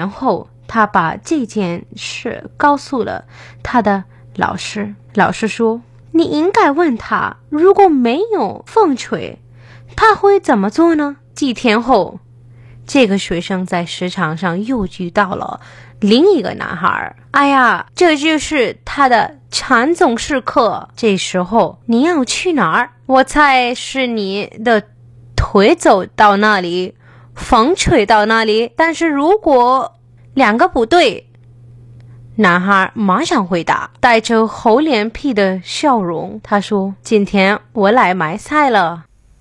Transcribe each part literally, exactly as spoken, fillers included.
年后，他把这件事告诉了他的老师。老师说，你应该问他，如果没有风吹，他会怎么做呢？几天后，这个学生在市场上又遇到了另一个男孩。哎呀，这就是他的传宗时刻。这时候你要去哪儿？我猜是你的腿走到那里，风吹到那里。但是如果两个不对，男孩马上回答，带着厚脸皮的笑容。他说，今天我来买菜了。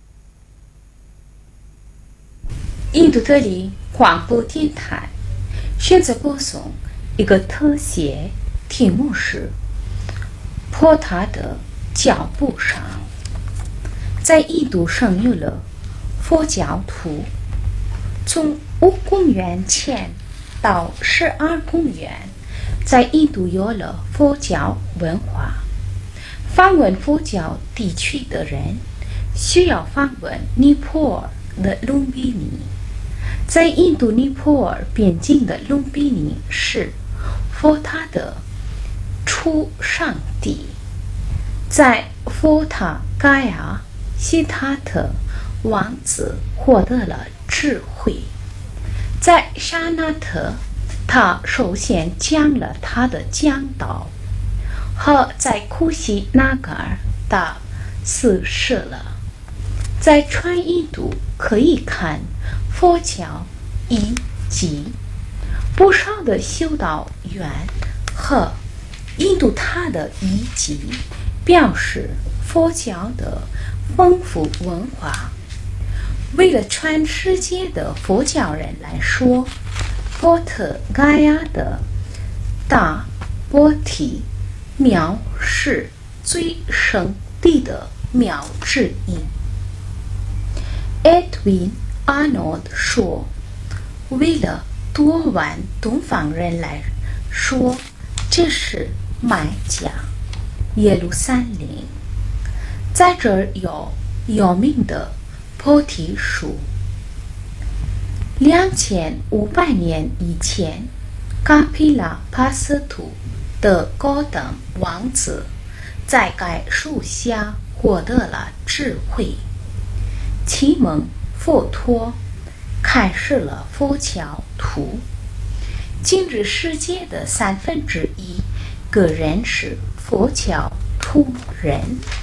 印度德里广播电台现在播送一个特写，题目是坡塔的脚步上。在印度生有了佛教徒，从五公元前到十二公元，在印度有了佛教文化。访问佛教地区的人需要访问尼泊尔的隆比尼。在印度尼泊尔边境的隆比尼是佛塔的出生地。在佛塔盖亚，悉达特王子获得了智慧。在沙那特，他首先讲了他的讲道，和在库西纳嘎尔他死世了。在全印度可以看佛教遗迹，不少的修道院和印度塔的遗迹表示佛教的丰富文化。为了全世界的佛教人来说，波特盖亚的大波提庙是最圣地的庙之一。Edwin Arnold 说，为了多万东方人来说，这是麦加耶路撒冷。在这儿有有名的菩提树。两千五百年以前，卡皮拉帕斯图的高等王子在该树下获得了智慧，启蒙佛陀，开始了佛教徒。今日世界的三分之一个人是佛教徒人。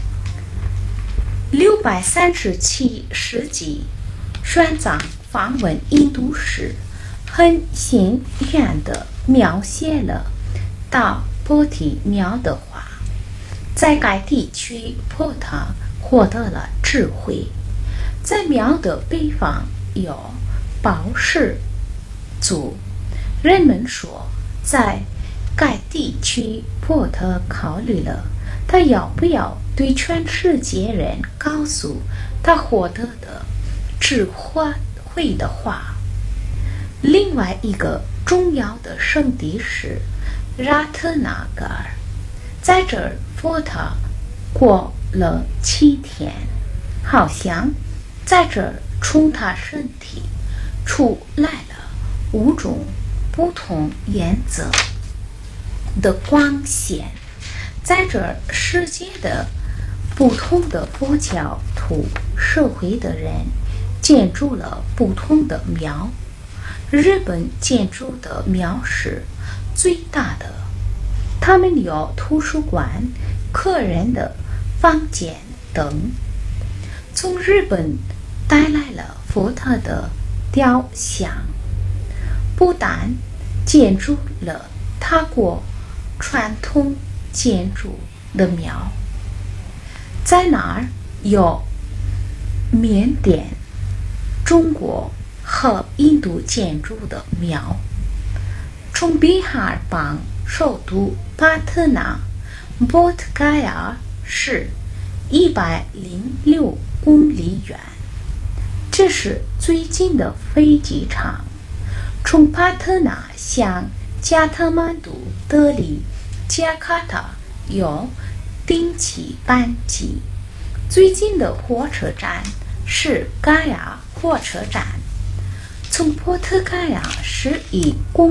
六百三十七世纪，玄奘访问印度时，很幸运地描写了大波提庙的话。在该地区，波塔获得了智慧。在庙的北方有宝石族，人们说，在该地区，波塔考虑了他要不要对全世界人告诉他获得的智慧的话。另外一个重要的圣地是拉特纳嘎尔，在这儿佛塔过了七天，好像在这儿从他身体出来了五种不同颜色的光线。在这儿世界的不同的佛教徒社会的人建筑了不同的庙。日本建筑的庙是最大的，他们有图书馆、客人的房间等。从日本带来了佛塔的雕像，不但建筑了他国传统建筑的庙，在那儿有缅甸、中国和印度建筑的庙。从比哈邦首都帕特纳波特盖亚是一百零六公里远，这是最近的飞机场。从帕特纳向加特曼都、德里、加卡塔有定期班机。最近的火车站是盖亚火车站。从波特盖亚十一公